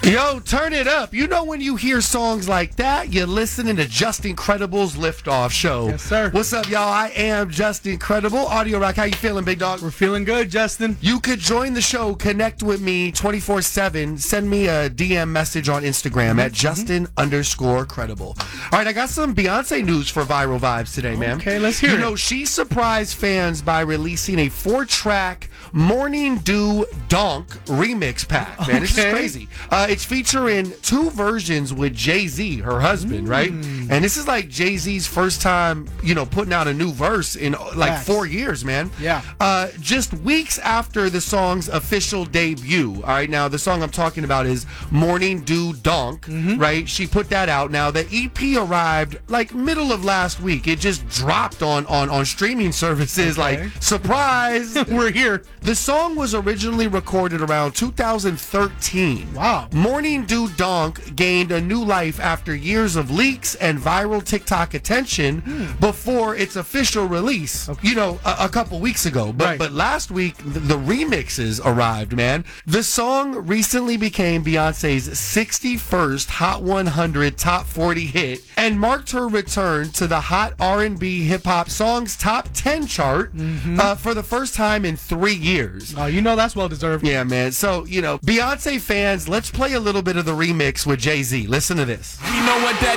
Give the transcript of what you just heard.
Yo, turn it up. You know when you hear songs like that, you're listening to Just Incredible's Liftoff Show. Yes, sir. What's up, y'all? I am Just Incredible. Audio Rock, how you feeling, big dog? We're feeling good, Justin. You could join the show, connect with me 24/7. Send me a DM message on Instagram at Justin_credible. All right, I got some Beyonce news for Viral Vibes today, man. Okay, let's hear it. You know, she surprised fans by releasing a 4-track Morning Dew Donk remix pack. Man, this is crazy. It's featuring 2 versions with Jay-Z, her husband, right? And this is like Jay-Z's first time, putting out a new verse in like 4 years, man. Yeah. Just weeks after the song's official debut. All right, now the song I'm talking about is Morning Dew Donk, right? She put that out. Now the EP arrived like middle of last week. It just dropped on streaming services. Like, surprise, We're here. The song was originally recorded around 2013. Wow. Morning Dew Donk gained a new life after years of leaks and viral TikTok attention before its official release, a couple weeks ago. But last week, the remixes arrived, man. The song recently became Beyonce's 61st Hot 100 Top 40 hit and marked her return to the Hot R&B Hip Hop Songs Top 10 chart for the first time in 3 years. Oh, that's well deserved. Yeah, man. So, Beyonce fans, let's play a little bit of the remix with Jay-Z. Listen to this. You know what that